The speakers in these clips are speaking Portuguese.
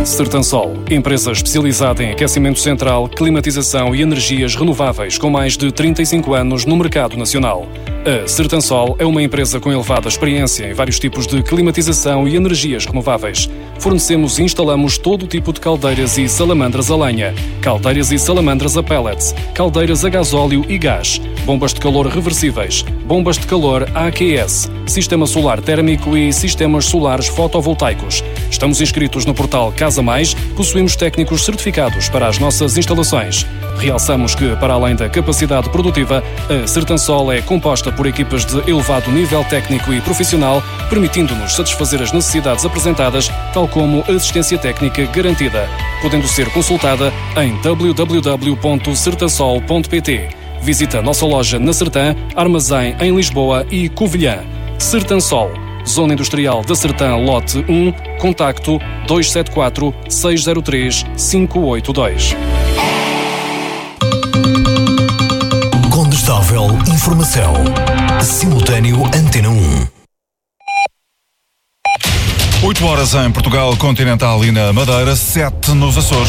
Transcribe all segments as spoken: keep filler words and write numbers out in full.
Sertansol, empresa especializada em aquecimento central, climatização e energias renováveis com mais de trinta e cinco anos no mercado nacional. A Sertansol é uma empresa com elevada experiência em vários tipos de climatização e energias renováveis. Fornecemos e instalamos todo o tipo de caldeiras e salamandras a lenha, caldeiras e salamandras a pellets, caldeiras a gasóleo e gás, bombas de calor reversíveis, bombas de calor A Q S, sistema solar térmico e sistemas solares fotovoltaicos. Estamos inscritos no portal Casa Mais, possuímos técnicos certificados para as nossas instalações. Realçamos que, para além da capacidade produtiva, a Sertansol é composta por equipas de elevado nível técnico e profissional, permitindo-nos satisfazer as necessidades apresentadas, tal como assistência técnica garantida, podendo ser consultada em w w w ponto sertansol ponto p t. Visita a nossa loja na Sertã, Armazém em Lisboa e Covilhã. Sertansol, Zona Industrial da Sertã, Lote um, contacto dois sete quatro, seis zero três, cinco oito dois. Condestável Informação. Simultâneo Antena um. oito horas em Portugal Continental e na Madeira, sete nos Açores.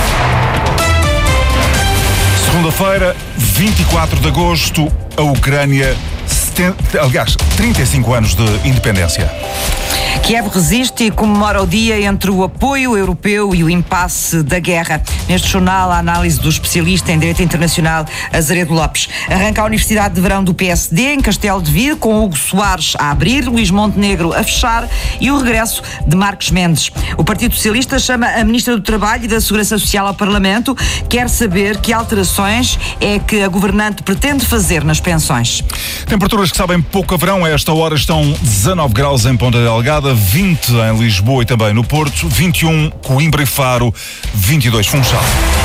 Segunda-feira, vinte e quatro de agosto, a Ucrânia, setenta, aliás, trinta e cinco anos de independência. Kiev resiste e comemora o dia entre o apoio europeu e o impasse da guerra. Neste jornal, a análise do especialista em Direito Internacional, Azeredo Lopes. Arranca a Universidade de Verão do P S D em Castelo de Vir, com Hugo Soares a abrir, Luís Montenegro a fechar e o regresso de Marcos Mendes. O Partido Socialista chama a Ministra do Trabalho e da Segurança Social ao Parlamento. Quer saber que alterações é que a governante pretende fazer nas pensões. Temperaturas que sabem pouco a verão. A esta hora estão dezanove graus em Ponta Delgada, vinte em Lisboa e também no Porto, vinte e um Coimbra e Faro, vinte e dois Funchal.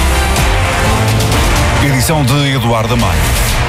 Edição de Eduardo Maia.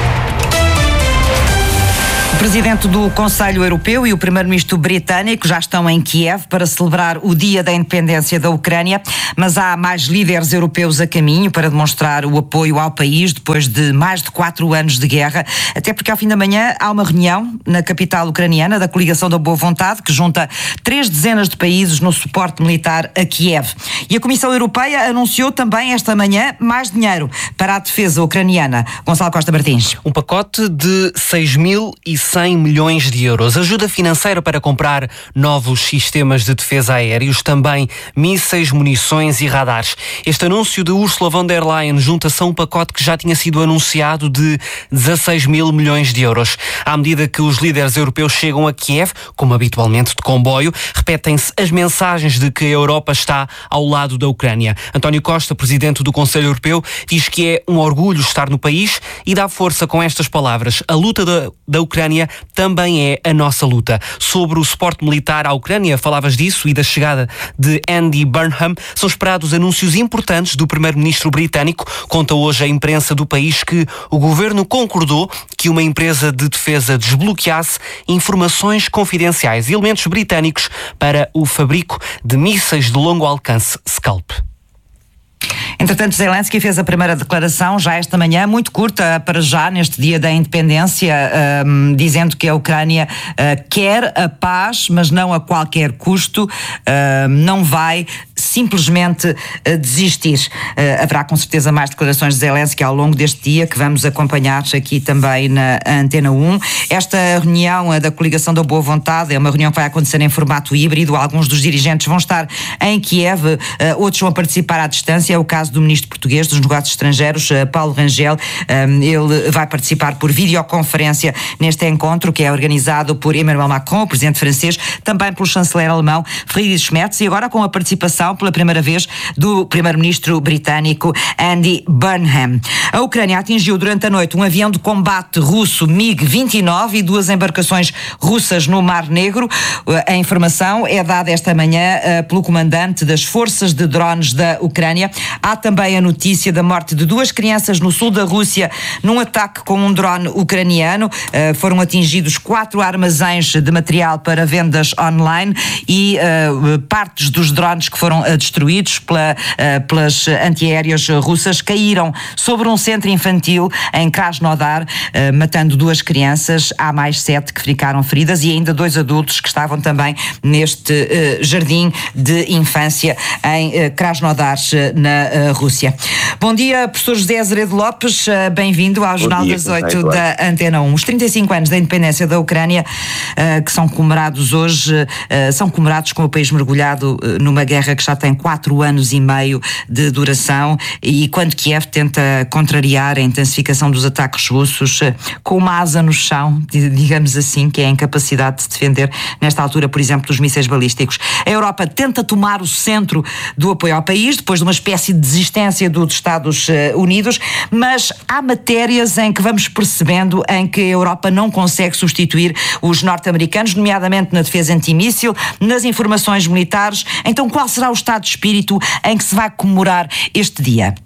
O Presidente do Conselho Europeu e o Primeiro-Ministro britânico já estão em Kiev para celebrar o Dia da Independência da Ucrânia, mas há mais líderes europeus a caminho para demonstrar o apoio ao país depois de mais de quatro anos de guerra, até porque ao fim da manhã há uma reunião na capital ucraniana da Coligação da Boa Vontade, que junta três dezenas de países no suporte militar a Kiev. E a Comissão Europeia anunciou também esta manhã mais dinheiro para a defesa ucraniana. Gonçalo Costa Martins. Um pacote de seis mil e cem milhões de euros. Ajuda financeira para comprar novos sistemas de defesa aéreos, também mísseis, munições e radares. Este anúncio de Ursula von der Leyen junta-se a um pacote que já tinha sido anunciado de dezasseis mil milhões de euros. À medida que os líderes europeus chegam a Kiev, como habitualmente de comboio, repetem-se as mensagens de que a Europa está ao lado da Ucrânia. António Costa, presidente do Conselho Europeu, diz que é um orgulho estar no país e dá força com estas palavras. A luta da, da Ucrânia também é a nossa luta. Sobre o suporte militar à Ucrânia, falavas disso, e da chegada de Andy Burnham, são esperados anúncios importantes do primeiro-ministro britânico. Conta hoje a imprensa do país que o governo concordou que uma empresa de defesa desbloqueasse informações confidenciais e elementos britânicos para o fabrico de mísseis de longo alcance Scalp. Entretanto, Zelensky fez a primeira declaração já esta manhã, muito curta para já, neste dia da independência, um, dizendo que a Ucrânia uh, quer a paz, mas não a qualquer custo, uh, não vai simplesmente uh, desistir. Uh, haverá com certeza mais declarações de Zelensky ao longo deste dia, que vamos acompanhar aqui também na Antena um. Esta reunião uh, da Coligação da Boa Vontade é uma reunião que vai acontecer em formato híbrido. Alguns dos dirigentes vão estar em Kiev, uh, outros vão participar à distância. É o caso do Ministro Português dos Negócios Estrangeiros, uh, Paulo Rangel. Um, ele vai participar por videoconferência neste encontro, que é organizado por Emmanuel Macron, o Presidente francês, também pelo Chanceler alemão, Friedrich Merz, e agora com a participação pela primeira vez do Primeiro-Ministro britânico Andy Burnham. A Ucrânia atingiu durante a noite um avião de combate russo MiG vinte e nove e duas embarcações russas no Mar Negro. A informação é dada esta manhã uh, pelo comandante das forças de drones da Ucrânia. Há também a notícia da morte de duas crianças no sul da Rússia num ataque com um drone ucraniano. Uh, foram atingidos quatro armazéns de material para vendas online e uh, partes dos drones que foram destruídos pela, pelas antiaéreas russas, caíram sobre um centro infantil em Krasnodar, matando duas crianças. Há mais sete que ficaram feridas e ainda dois adultos que estavam também neste jardim de infância em Krasnodar, na Rússia. Bom dia, professor José Azeredo Lopes, bem-vindo ao Jornal das oito da Antena um. Os trinta e cinco anos da independência da Ucrânia, que são comemorados hoje, são comemorados com o país mergulhado numa guerra que já tem quatro anos e meio de duração, e quando Kiev tenta contrariar a intensificação dos ataques russos com uma asa no chão, digamos assim, que é a incapacidade de se defender nesta altura, por exemplo, dos mísseis balísticos. A Europa tenta tomar o centro do apoio ao país, depois de uma espécie de desistência dos Estados Unidos, mas há matérias em que vamos percebendo em que a Europa não consegue substituir os norte-americanos, nomeadamente na defesa antimíssil, nas informações militares. Então, qual será o estado de espírito em que se vai comemorar este dia?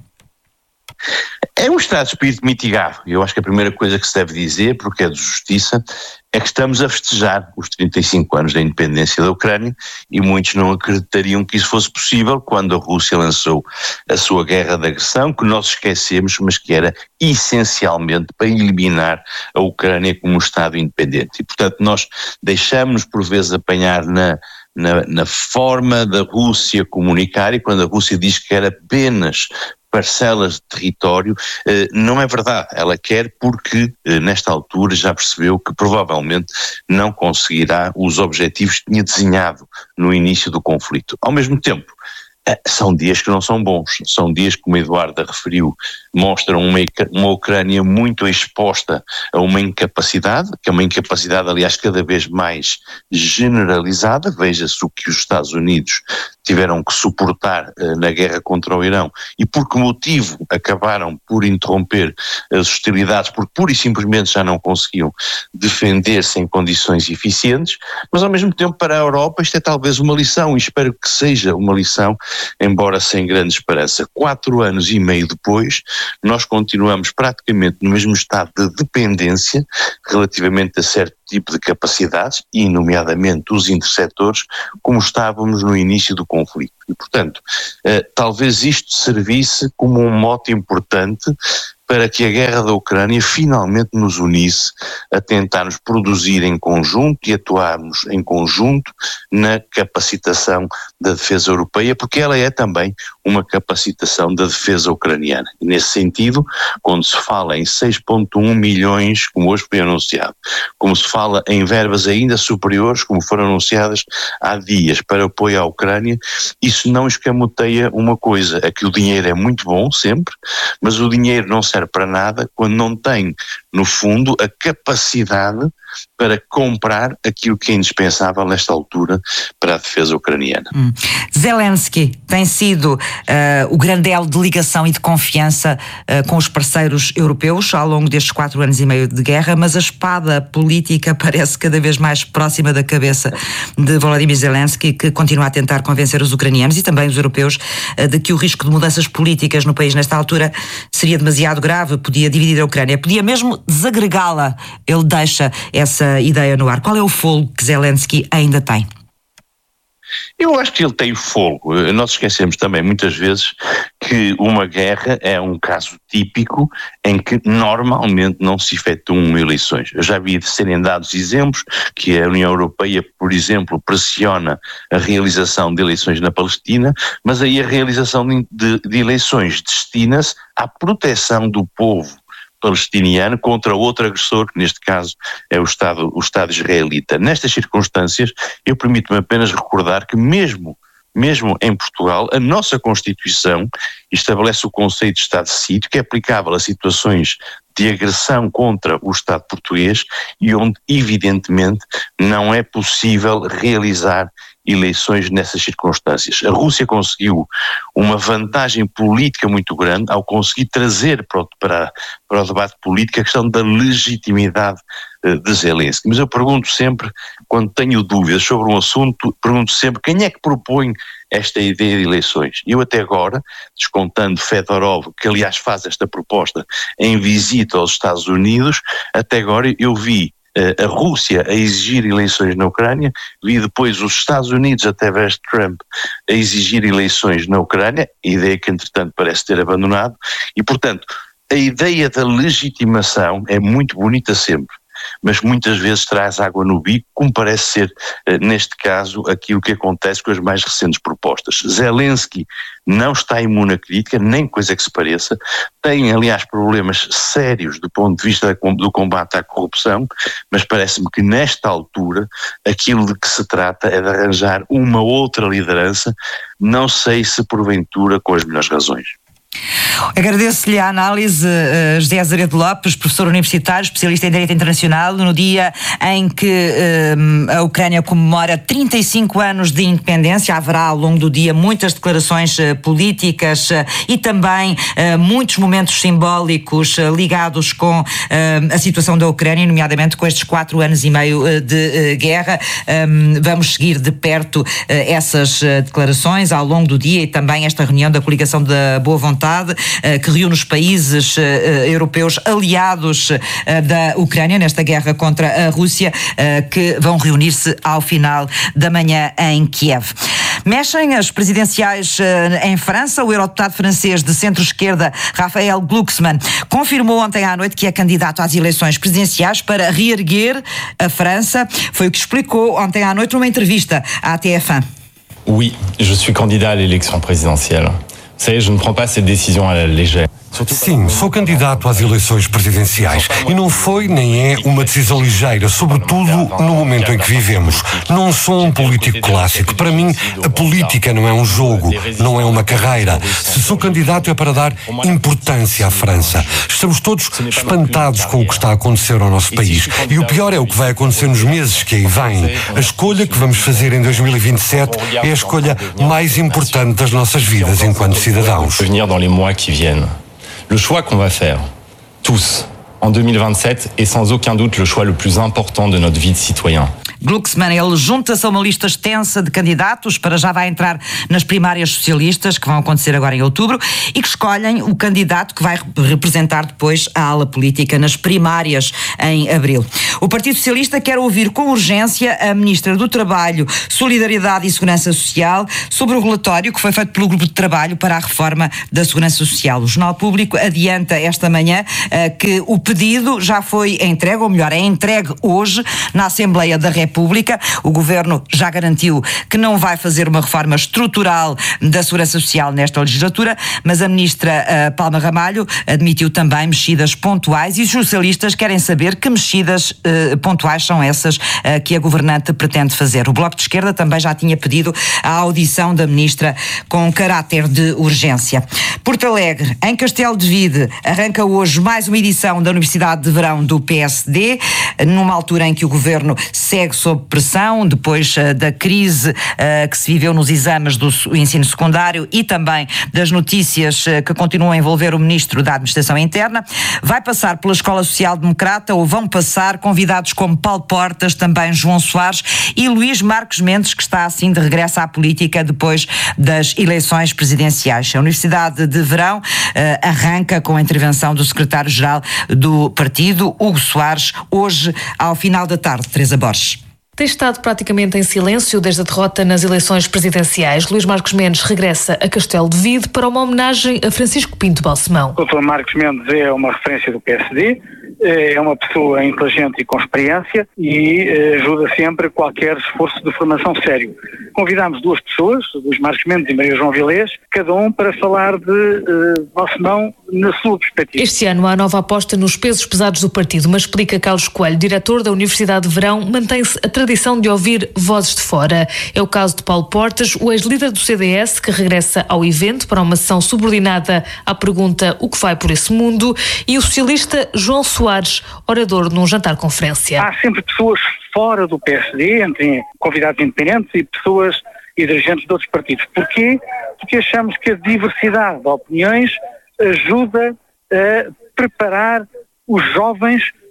É um estado de espírito mitigado. Eu acho que a primeira coisa que se deve dizer, porque é de justiça, é que estamos a festejar os trinta e cinco anos da independência da Ucrânia, e muitos não acreditariam que isso fosse possível quando a Rússia lançou a sua guerra de agressão, que nós esquecemos, mas que era essencialmente para eliminar a Ucrânia como um Estado independente. E, portanto, nós deixamos por vezes apanhar na Na, na forma da Rússia comunicar, e quando a Rússia diz que quer apenas parcelas de território, eh, não é verdade. Ela quer porque, eh, nesta altura, já percebeu que provavelmente não conseguirá os objetivos que tinha desenhado no início do conflito. Ao mesmo tempo, eh, são dias que não são bons, são dias que, como a Eduarda referiu, mostram uma, uma Ucrânia muito exposta a uma incapacidade, que é uma incapacidade, aliás, cada vez mais generalizada. Veja-se o que os Estados Unidos tiveram que suportar uh, na guerra contra o Irão, e por que motivo acabaram por interromper as hostilidades, porque pura e simplesmente já não conseguiam defender-se em condições eficientes. Mas ao mesmo tempo, para a Europa, isto é talvez uma lição, e espero que seja uma lição, embora sem grande esperança. Quatro anos e meio depois, nós continuamos praticamente no mesmo estado de dependência relativamente a certo tipo de capacidades, e nomeadamente os interceptores, como estávamos no início do conflito. E, portanto, eh, talvez isto servisse como um mote importante para que a guerra da Ucrânia finalmente nos unisse a tentarmos produzir em conjunto e atuarmos em conjunto na capacitação da defesa europeia, porque ela é também uma capacitação da defesa ucraniana. E nesse sentido, quando se fala em seis vírgula um milhões, como hoje foi anunciado, como se fala em verbas ainda superiores, como foram anunciadas há dias, para apoio à Ucrânia, isso não escamoteia uma coisa, é que o dinheiro é muito bom sempre, mas o dinheiro não serve para nada quando não tem, no fundo, a capacidade para comprar aquilo que é indispensável nesta altura para a defesa ucraniana. Hum. Zelensky tem sido uh, o grande elo de ligação e de confiança uh, com os parceiros europeus ao longo destes quatro anos e meio de guerra, mas a espada política parece cada vez mais próxima da cabeça de Volodymyr Zelensky, que continua a tentar convencer os ucranianos e também os europeus uh, de que o risco de mudanças políticas no país nesta altura seria demasiado grave, podia dividir a Ucrânia, podia mesmo desagregá-la. Ele deixa essa ideia no ar. Qual é o fogo que Zelensky ainda tem? Eu acho que ele tem fogo. Nós esquecemos também muitas vezes que uma guerra é um caso típico em que normalmente não se efetuam eleições. Eu já vi de serem dados exemplos que a União Europeia, por exemplo, pressiona a realização de eleições na Palestina, mas aí a realização de, de, de eleições destina-se à proteção do povo palestiniano contra outro agressor, que neste caso é o Estado, o Estado israelita. Nestas circunstâncias, eu permito-me apenas recordar que mesmo, mesmo em Portugal, a nossa Constituição estabelece o conceito de Estado de sítio, que é aplicável a situações de agressão contra o Estado português e onde, evidentemente, não é possível realizar eleições nessas circunstâncias. A Rússia conseguiu uma vantagem política muito grande ao conseguir trazer para o, para, para o debate político a questão da legitimidade uh, de Zelensky. Mas eu pergunto sempre, quando tenho dúvidas sobre um assunto, pergunto sempre quem é que propõe esta ideia de eleições. Eu até agora, descontando Fedorov, que aliás faz esta proposta em visita aos Estados Unidos, até agora eu vi a Rússia a exigir eleições na Ucrânia, vi depois os Estados Unidos, através de Trump, a exigir eleições na Ucrânia, a ideia que entretanto parece ter abandonado, e portanto a ideia da legitimação é muito bonita sempre, mas muitas vezes traz água no bico, como parece ser, neste caso, aquilo que acontece com as mais recentes propostas. Zelensky não está imune à crítica, nem coisa que se pareça, tem, aliás, problemas sérios do ponto de vista do combate à corrupção, mas parece-me que nesta altura aquilo de que se trata é de arranjar uma outra liderança, não sei se porventura com as melhores razões. Agradeço-lhe a análise, uh, José Azeredo Lopes, professor universitário, especialista em Direito Internacional, no dia em que uh, a Ucrânia comemora trinta e cinco anos de independência. Haverá ao longo do dia muitas declarações uh, políticas uh, e também uh, muitos momentos simbólicos uh, ligados com uh, a situação da Ucrânia, nomeadamente com estes quatro anos e meio uh, de uh, guerra. Um, vamos seguir de perto uh, essas uh, declarações ao longo do dia e também esta reunião da Coligação da Boa Vontade, que reúne os países uh, europeus aliados uh, da Ucrânia nesta guerra contra a Rússia, uh, que vão reunir-se ao final da manhã em Kiev. Mexem as presidenciais uh, em França. O eurodeputado francês de centro-esquerda, Raphaël Glucksmann, confirmou ontem à noite que é candidato às eleições presidenciais para reerguer a França. Foi o que explicou ontem à noite numa entrevista à T F um. Oui, je suis candidat à l'élection présidentielle. Vous savez, je ne prends pas cette décision à la légère. Sim, sou candidato às eleições presidenciais e não foi nem é uma decisão ligeira, sobretudo no momento em que vivemos. Não sou um político clássico. Para mim, a política não é um jogo, não é uma carreira. Se sou candidato é para dar importância à França. Estamos todos espantados com o que está a acontecer ao nosso país e o pior é o que vai acontecer nos meses que aí vêm. A escolha que vamos fazer em dois mil e vinte e sete é a escolha mais importante das nossas vidas enquanto cidadãos. Le choix qu'on va faire, tous, en deux mille vingt-sept, est sans aucun doute le choix le plus important de notre vie de citoyen. Glucksmann, ele junta-se a uma lista extensa de candidatos, para já vai entrar nas primárias socialistas, que vão acontecer agora em outubro, e que escolhem o candidato que vai representar depois a ala política nas primárias em abril. O Partido Socialista quer ouvir com urgência a Ministra do Trabalho, Solidariedade e Segurança Social sobre o relatório que foi feito pelo Grupo de Trabalho para a reforma da Segurança Social. O Jornal Público adianta esta manhã uh, que o pedido já foi entregue, ou melhor, é entregue hoje na Assembleia da República. República. O Governo já garantiu que não vai fazer uma reforma estrutural da Segurança Social nesta legislatura, mas a Ministra uh, Palma Ramalho admitiu também mexidas pontuais e os socialistas querem saber que mexidas uh, pontuais são essas uh, que a governante pretende fazer. O Bloco de Esquerda também já tinha pedido a audição da Ministra com caráter de urgência. Porto Alegre, em Castelo de Vide, arranca hoje mais uma edição da Universidade de Verão do P S D, numa altura em que o Governo segue sob pressão, depois uh, da crise uh, que se viveu nos exames do ensino secundário e também das notícias uh, que continuam a envolver o Ministro da Administração Interna. Vai passar pela Escola Social Democrata, ou vão passar convidados como Paulo Portas, também João Soares e Luís Marcos Mendes, que está assim de regresso à política depois das eleições presidenciais. A Universidade de Verão uh, arranca com a intervenção do secretário-geral do partido, Hugo Soares, hoje ao final da tarde. Teresa Borges. Tem estado praticamente em silêncio desde a derrota nas eleições presidenciais. Luís Marcos Mendes regressa a Castelo de Vide para uma homenagem a Francisco Pinto Balsemão. O doutor Marcos Mendes é uma referência do P S D, é uma pessoa inteligente e com experiência e ajuda sempre qualquer esforço de formação sério. Convidámos duas pessoas, Luís Marcos Mendes e Maria João Vilés, cada um para falar de uh, Balsemão na sua perspectiva. Este ano há nova aposta nos pesos pesados do partido, mas explica Carlos Coelho, diretor da Universidade de Verão, mantém-se a tradição de ouvir vozes de fora. É o caso de Paulo Portas, o ex-líder do C D S, que regressa ao evento para uma sessão subordinada à pergunta o que vai por esse mundo, e o socialista João Soares, orador num jantar-conferência. Há sempre pessoas fora do P S D, entre convidados independentes e pessoas e dirigentes de outros partidos. Porquê? Porque achamos que a diversidade de opiniões ajuda a preparar os jovens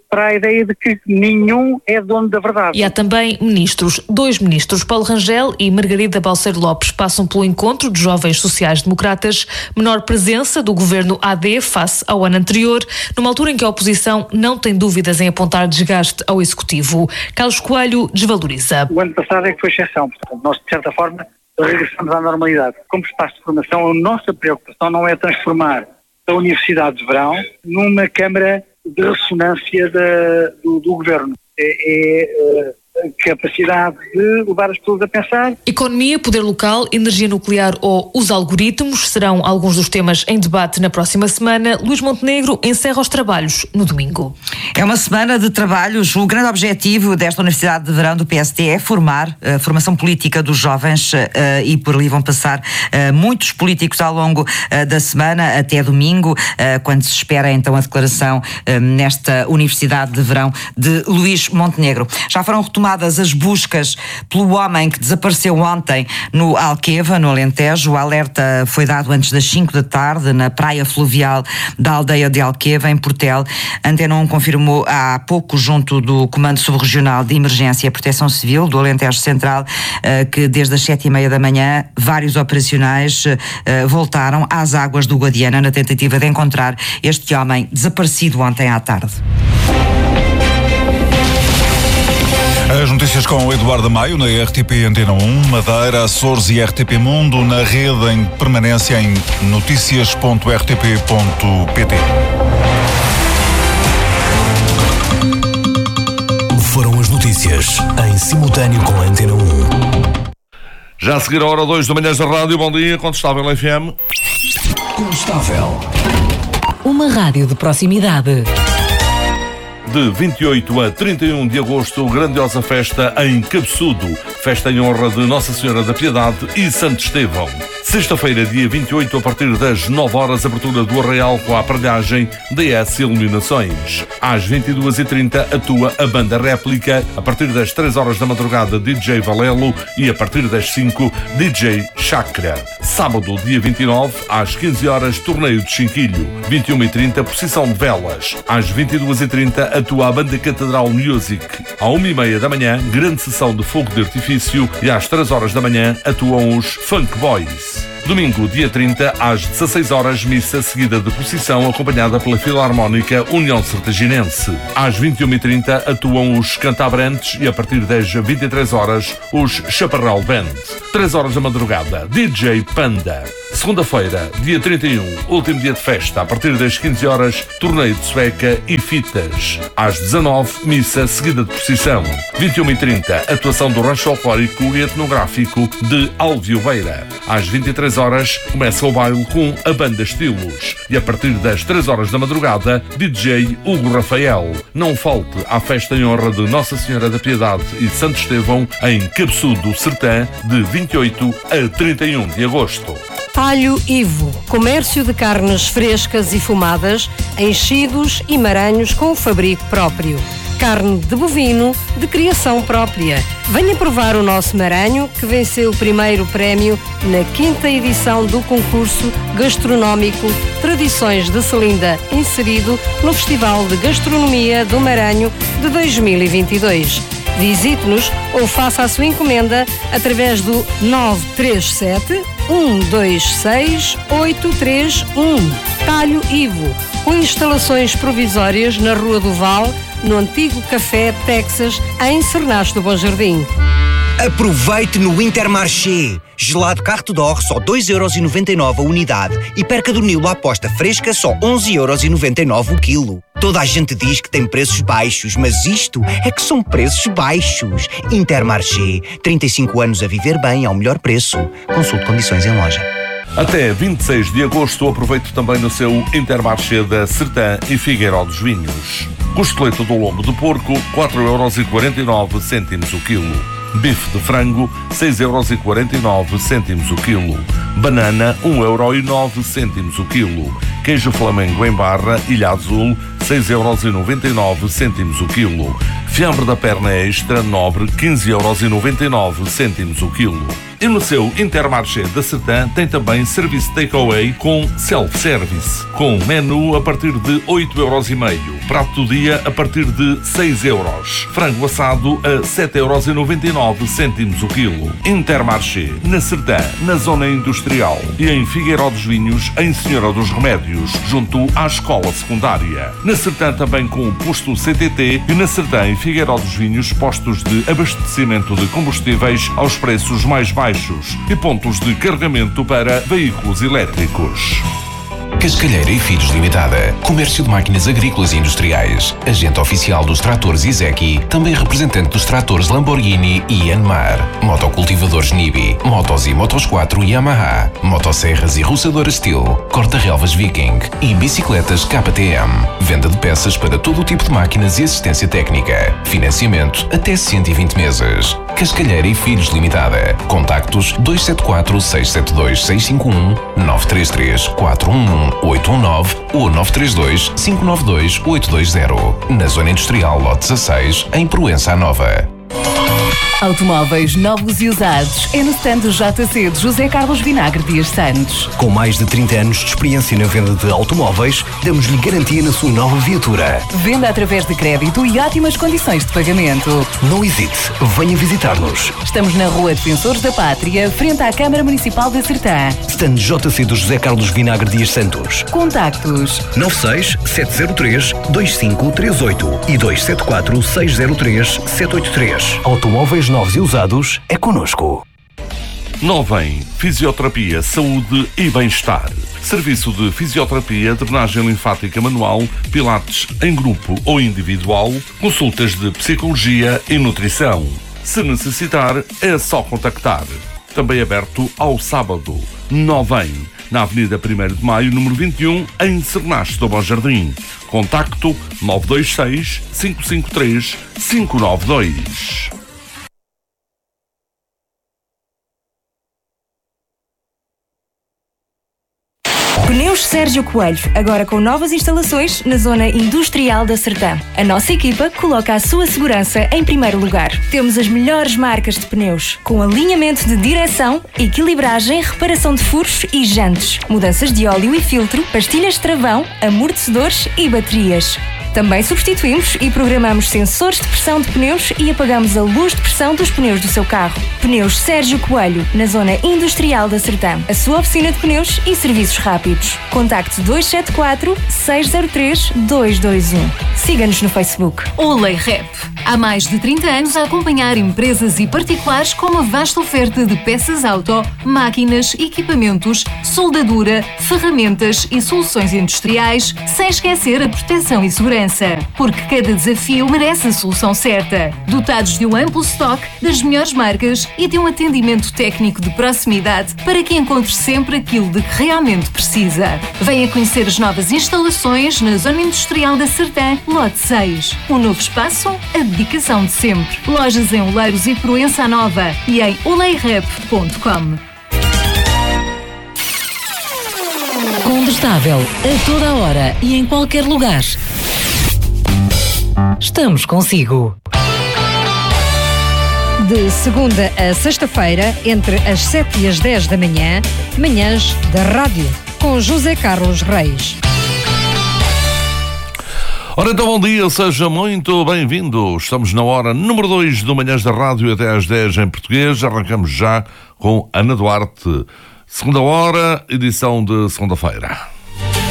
para a ideia de que nenhum é dono da verdade. E há também ministros. Dois ministros, Paulo Rangel e Margarida Balseiro Lopes, passam pelo encontro de jovens sociais-democratas, menor presença do governo A D face ao ano anterior, numa altura em que a oposição não tem dúvidas em apontar desgaste ao Executivo. Carlos Coelho desvaloriza. O ano passado é que foi exceção, portanto, nós, de certa forma, regressamos à normalidade. Como espaço de formação, a nossa preocupação não é transformar a Universidade de Verão numa câmara de ressonância da, do, do governo. É, é a capacidade de levar as pessoas a pensar. Economia, poder local, energia nuclear ou os algoritmos serão alguns dos temas em debate na próxima semana. Luís Montenegro encerra os trabalhos no domingo. É uma semana de trabalhos. O grande objetivo desta Universidade de Verão do P S D é formar a formação política dos jovens uh, e por ali vão passar uh, muitos políticos ao longo uh, da semana até domingo, uh, quando se espera então a declaração uh, nesta Universidade de Verão de Luís Montenegro. Já foram retomadas as buscas pelo homem que desapareceu ontem no Alqueva, no Alentejo. O alerta foi dado antes das cinco da tarde na praia fluvial da aldeia de Alqueva, em Portel. Antena um confirmou há pouco, junto do Comando Subregional de Emergência e Proteção Civil do Alentejo Central, que desde as sete e meia da manhã vários operacionais voltaram às águas do Guadiana na tentativa de encontrar este homem desaparecido ontem à tarde. As notícias com o Eduardo Maio, na R T P Antena um, Madeira, Açores e R T P Mundo, na rede em permanência em notícias ponto r t p ponto p t. Foram as notícias em simultâneo com a Antena um. Já a seguir a hora dois do Manhãs da Rádio. Bom dia, Contestável F M. Contestável. Uma rádio de proximidade. De vinte e oito a trinta e um de agosto, grandiosa festa em Cabeçudo. Festa em honra de Nossa Senhora da Piedade e Santo Estevão. Sexta-feira, dia vinte e oito, a partir das nove horas, abertura do Arraial com a aparelhagem D S Iluminações. Às vinte e duas e trinta, atua a banda Réplica. A partir das três horas da madrugada, D J Valelo. E a partir das cinco, D J Chakra. Sábado, dia vinte e nove, às quinze horas, torneio de Chinquilho. vinte e uma e trinta, procissão de velas. Às vinte e duas e trinta, atua a banda Catedral Music. À uma e meia da manhã, grande sessão de fogo de artifício. E às três horas da manhã, atuam os Funk Boys. Domingo, dia trinta, às dezasseis horas, missa seguida de procissão acompanhada pela Filarmónica União Sertaginense. Às vinte e uma e trinta, atuam os Cantabrantes e a partir das vinte e três horas, os Chaparral Band. três horas da madrugada, D J Panda. Segunda-feira, dia trinta e um, último dia de festa, a partir das quinze horas, torneio de sueca e fitas. Às dezanove, missa seguida de procissão. vinte e uma e trinta, atuação do rancho folclórico e etnográfico de Alvioveira. Às vinte e três horas, começa o baile com a banda Estilos. E a partir das três horas da madrugada, D J Hugo Rafael. Não falte à festa em honra de Nossa Senhora da Piedade e Santo Estevão em Cabeçudo, Sertã, de vinte e oito a trinta e um de agosto. Talho Ivo, comércio de carnes frescas e fumadas, enchidos e maranhos com o fabrico próprio. Carne de bovino de criação própria. Venha provar o nosso maranho, que venceu o primeiro prémio na quinta edição do concurso gastronómico Tradições de Celinda, inserido no Festival de Gastronomia do Maranho de dois mil e vinte e dois. Visite-nos ou faça a sua encomenda através do nove três sete, um dois seis, oito três um. Talho Ivo, com instalações provisórias na Rua do Val, no antigo Café Texas, em Cernache do Bom Jardim. Aproveite no Intermarché. Gelado Carto d'Or, só dois euros e noventa e nove a unidade. E perca do Nilo à aposta fresca, só onze euros e noventa e nove o quilo. Toda a gente diz que tem preços baixos, mas isto é que são preços baixos. Intermarché. trinta e cinco anos a viver bem ao melhor preço. Consulte condições em loja. Até vinte e seis de agosto, aproveite também no seu Intermarché da Sertã e Figueiró dos Vinhos. Costeleta do lombo de porco, quatro euros e quarenta e nove cêntimos o quilo. Bife de frango, seis euros e quarenta e nove cêntimos o quilo. Banana, um euro e nove cêntimos o quilo. Queijo Flamengo em barra, Ilha Azul, seis euros e noventa e nove cêntimos o quilo. Fiambre da perna extra, nobre, quinze euros e noventa e nove cêntimos o quilo. E no seu Intermarché da Sertã tem também serviço takeaway com self-service, com menu a partir de oito euros e meio, prato do dia a partir de seis euros, frango assado a sete euros e noventa e nove cêntimos o quilo. Intermarché, na Sertã, na zona industrial, e em Figueiró dos Vinhos, em Senhora dos Remédios, junto à escola secundária. Na Sertã também com o posto C T T e na Sertã, em Figueiró dos Vinhos, postos de abastecimento de combustíveis aos preços mais baixos e pontos de carregamento para veículos elétricos. Cascalheira e Filhos Limitada. Comércio de máquinas agrícolas e industriais. Agente oficial dos tratores Izeki. Também representante dos tratores Lamborghini e Yanmar. Motocultivadores Nibi. Motos e Motos quatro Yamaha. Motosserras e roçadoras Steel. Corta-relvas Viking. E bicicletas K T M. Venda de peças para todo o tipo de máquinas e assistência técnica. Financiamento até cento e vinte meses. Cascalheira e Filhos Limitada. Contactos dois sete quatro, seis sete dois, seis cinco um, nove três três, quatro um um, oito um nove ou nove três dois, cinco nove dois, oito dois zero. Na Zona Industrial Lote dezasseis, em Proença Nova. Automóveis novos e usados é no stand do J C de José Carlos Vinagre Dias Santos. Com mais de trinta anos de experiência na venda de automóveis, damos-lhe garantia na sua nova viatura. Venda através de crédito e ótimas condições de pagamento. Não hesite, venha visitar-nos. Estamos na Rua Defensores da Pátria, frente à Câmara Municipal da Sertã. Stand J C do José Carlos Vinagre Dias Santos. Contactos nove seis, sete zero três, dois cinco três oito e dois sete quatro, seis zero três, sete oito três. Automóveis novos e usados é connosco. Novem, Fisioterapia, Saúde e Bem-Estar. Serviço de fisioterapia, drenagem linfática manual, pilates em grupo ou individual, consultas de psicologia e nutrição. Se necessitar, é só contactar. Também aberto ao sábado. Novem, na Avenida primeiro de Maio, número vinte e um, em Cernache do Bom Jardim. Contacto nove dois seis, cinco cinco três, cinco nove dois. Pneus Sérgio Coelho, agora com novas instalações na zona industrial da Sertã. A nossa equipa coloca a sua segurança em primeiro lugar. Temos as melhores marcas de pneus, com alinhamento de direção, equilibragem, reparação de furos e jantes, mudanças de óleo e filtro, pastilhas de travão, amortecedores e baterias. Também substituímos e programamos sensores de pressão de pneus e apagamos a luz de pressão dos pneus do seu carro. Pneus Sérgio Coelho, na zona industrial da Sertã. A sua oficina de pneus e serviços rápidos. Contacte dois sete quatro, seis zero três, dois dois um. Siga-nos no Facebook. Olay Rep. Há mais de trinta anos a acompanhar empresas e particulares com uma vasta oferta de peças auto, máquinas, equipamentos, soldadura, ferramentas e soluções industriais, sem esquecer a proteção e segurança. Porque cada desafio merece a solução certa. Dotados de um amplo estoque das melhores marcas e de um atendimento técnico de proximidade para que encontre sempre aquilo de que realmente precisa. Venha conhecer as novas instalações na Zona Industrial da Sertã, Lote seis. Um novo espaço, a dedicação de sempre. Lojas em Oleiros e Proença Nova e em olay rep ponto com. Combustável, a toda hora e em qualquer lugar. Estamos consigo. De segunda a sexta-feira, entre as sete e as dez da manhã, manhãs da rádio, com José Carlos Reis. Ora então, bom dia, seja muito bem-vindo. Estamos na hora número dois do Manhãs da Rádio, até às dez em português. Arrancamos já com Ana Duarte. Segunda hora, edição de segunda-feira.